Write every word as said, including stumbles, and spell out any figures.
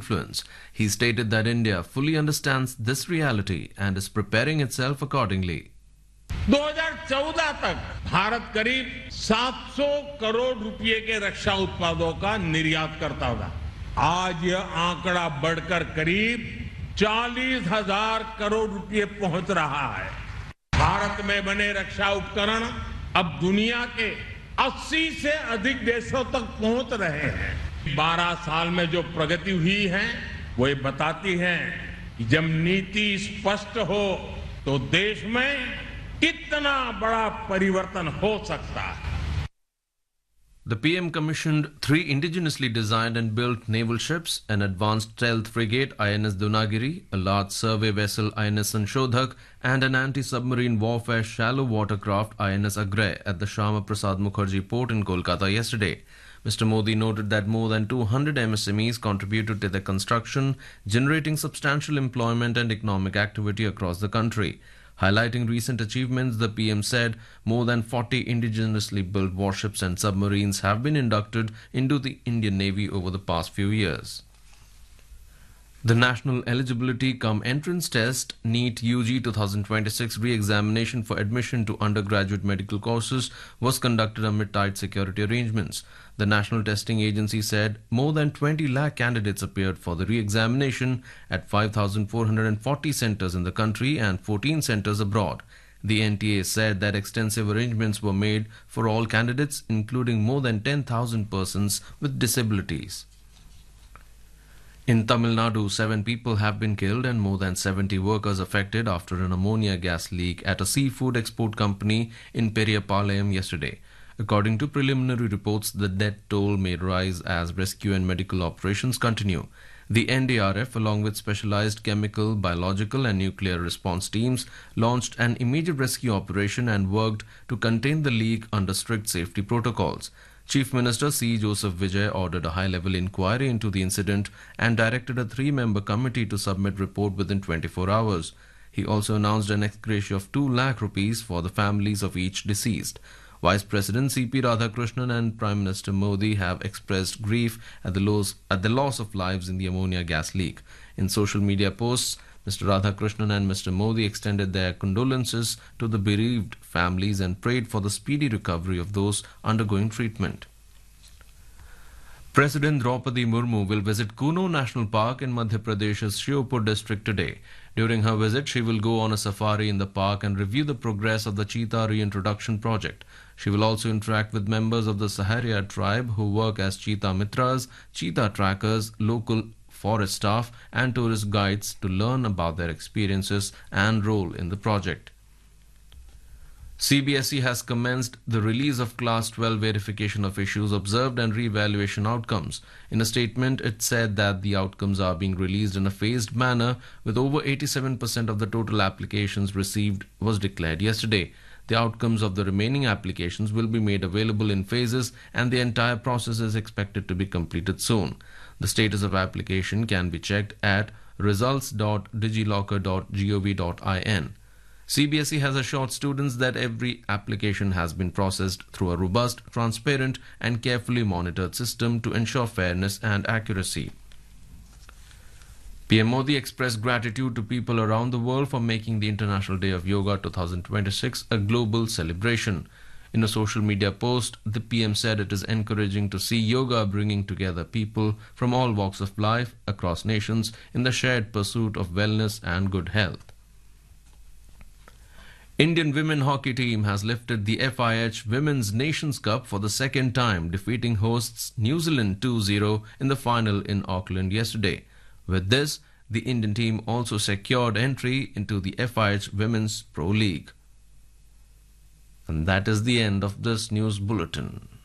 influence. He stated that India fully understands this reality and is preparing itself accordingly. दो हज़ार चौदह तक भारत करीब सात सौ करोड़ रुपए के रक्षा उत्पादों का निर्यात करता था। आज यह आंकड़ा बढ़कर करीब चालीस हजार करोड़ रुपए पहुंच रहा है। भारत में बने रक्षा उपकरण अब दुनिया के अस्सी से अधिक देशों तक पहुंच रहे हैं। बारह साल में जो प्रगति हुई है वो ये बताती है कि जब नीति स्पष्ट हो तो देश में कितना बड़ा परिवर्तन हो सकता है। The P M commissioned three indigenously designed and built naval ships, an advanced stealth frigate I N S Donagiri, a large survey vessel I N S Sanshodhak, and an anti-submarine warfare shallow watercraft I N S Agray at the Shyama Prasad Mukherjee port in Kolkata yesterday. Mister Modi noted that more than two hundred M S M Es contributed to the construction, generating substantial employment and economic activity across the country. Highlighting recent achievements, the P M said more than forty indigenously built warships and submarines have been inducted into the Indian Navy over the past few years. The National Eligibility Cum Entrance Test NEET U G twenty twenty-six re-examination for admission to undergraduate medical courses was conducted amid tight security arrangements. The National Testing Agency said more than twenty lakh candidates appeared for the re-examination at five thousand four hundred forty centres in the country and fourteen centres abroad. The N T A said that extensive arrangements were made for all candidates, including more than ten thousand persons with disabilities. In Tamil Nadu, seven people have been killed and more than seventy workers affected after an ammonia gas leak at a seafood export company in Periyapalayam yesterday. According to preliminary reports, the death toll may rise as rescue and medical operations continue. The N D R F, along with specialized chemical, biological and nuclear response teams, launched an immediate rescue operation and worked to contain the leak under strict safety protocols. Chief Minister C. Joseph Vijay ordered a high-level inquiry into the incident and directed a three-member committee to submit report within twenty-four hours. He also announced an ex gratia of two lakh rupees for the families of each deceased. Vice President C P Radhakrishnan and Prime Minister Modi have expressed grief at the loss, at the loss of lives in the ammonia gas leak. In social media posts, Mister Radhakrishnan and Mister Modi extended their condolences to the bereaved families and prayed for the speedy recovery of those undergoing treatment. President Draupadi Murmu will visit Kuno National Park in Madhya Pradesh's Shiopur district today. During her visit, she will go on a safari in the park and review the progress of the cheetah reintroduction project. She will also interact with members of the Saharia tribe who work as cheetah mitras, cheetah trackers, local forest staff and tourist guides to learn about their experiences and role in the project. C B S E has commenced the release of Class twelve verification of issues observed and re-evaluation outcomes. In a statement, it said that the outcomes are being released in a phased manner, with over eighty-seven percent of the total applications received was declared yesterday. The outcomes of the remaining applications will be made available in phases and the entire process is expected to be completed soon. The status of application can be checked at results dot digilocker dot gov dot in. C B S E has assured students that every application has been processed through a robust, transparent and carefully monitored system to ensure fairness and accuracy. P M Modi expressed gratitude to people around the world for making the International Day of Yoga twenty twenty-six a global celebration. In a social media post, the P M said it is encouraging to see yoga bringing together people from all walks of life across nations in the shared pursuit of wellness and good health. Indian women hockey team has lifted the F I H Women's Nations Cup for the second time, defeating hosts New Zealand two zero in the final in Auckland yesterday. With this, the Indian team also secured entry into the F I H Women's Pro League. And that is the end of this news bulletin.